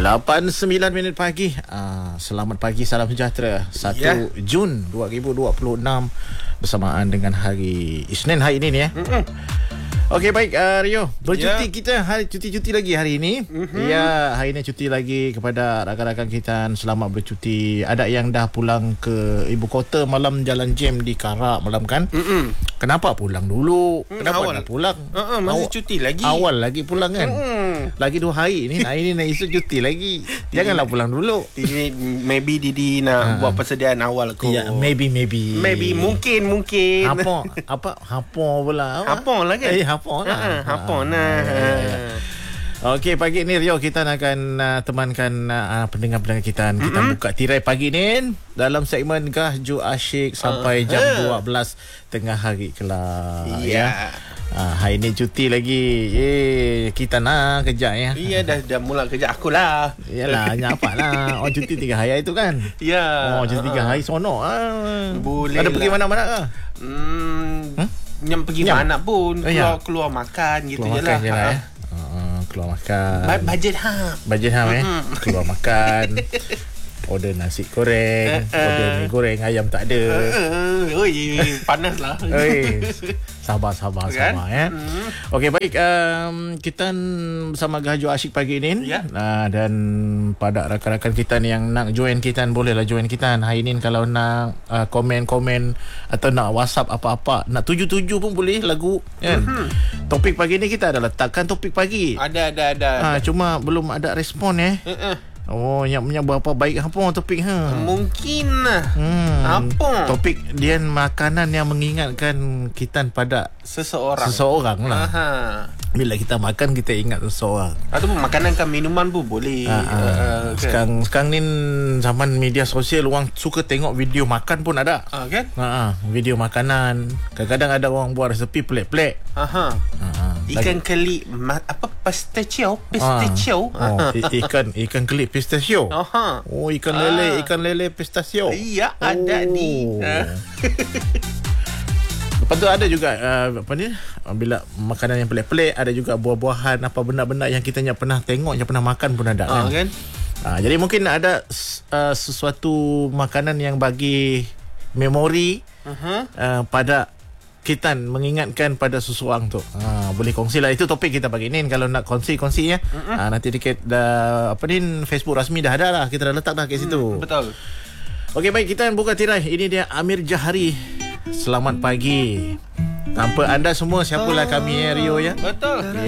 8:09 pagi. Selamat pagi, salam sejahtera. 1 Jun 2026 bersamaan dengan hari Isnin hari ini ni ya. Okey, baik, Rio. Bercuti kita hari cuti lagi hari ini. Ya, hari ini cuti lagi kepada rakan-rakan kita. Selamat bercuti. Ada yang dah pulang ke ibu kota malam, jalan jam di Karak malam kan. Kenapa pulang dulu? Kenapa dah pulang? Masih cuti lagi. Awal lagi pulang kan. Lagi 2 hari ni. Hari ni nak isu cuti lagi. Janganlah pulang dulu. Maybe Didi nak buat persediaan awal kot. Ya, maybe mungkin. Apa pula? Hapon lah kan? Hapon lah. Hapon lah. Okey, pagi ni Rio kita akan temankan pendengar-pendengar kita. Kita buka tirai pagi ni dalam segmen Gahju Asyik sampai jam 12 tengah hari kelak. Ya. Hari ni cuti lagi. Kita nak kerja ya. Ya, dah mula kerja akulah. Yalah, nyapa lah. Cuti 3 hari itu kan. Ya. Cuti 3 hari sonok. Boleh. Ada pergi mana-mana ke? Yang pergi mana pun. Keluar makan gitu je lah. Keluar makan. Bajet ham Keluar makan. Order nasi goreng, order mi goreng, ayam tak ada. Panas lah. Sabar ya. Okey, baik, kita bersama Gahju Asyik pagi ini. Dan pada rakan-rakan kita yang nak join kita, bolehlah join kita. Hari ini kalau nak komen-komen atau nak WhatsApp apa-apa, nak tuju-tuju pun boleh lagu kan. Topik pagi ni kita ada letakkan topik pagi. Ada. Cuma belum ada respon yang punya berapa baik apa topik Mungkin apa? Topik dia makanan yang mengingatkan kita pada seseorang lah. Bila kita makan kita ingat seseorang. Ataupun makanan kan minuman pun boleh. Sekarang ni zaman media sosial orang suka tengok video makan pun ada. Kan? Video makanan. Kadang-kadang ada orang buat resepi pelik-pelik. Ikan kelip pistachio. Ikan kelip pistachio. Ikan lele pistachio. Iya, ada ni. Lepas tu ada juga bila makanan yang pelik-pelik, ada juga buah-buahan, apa benda-benda yang kita tak pernah tengok, tak pernah makan pun ada kan. Jadi mungkin ada sesuatu makanan yang bagi memori pada kita, mengingatkan pada seseorang tu. Boleh kongsilah. Itu topik kita pagi ni. Kalau nak kongsi ya. Nanti dekat Facebook rasmi dah ada lah. Kita dah letak dah kat situ. Betul. Okey, baik, kita buka tirai. Ini dia Amir Jahari. Selamat pagi. Tanpa anda semua, siapalah kami Rio ya. Betul.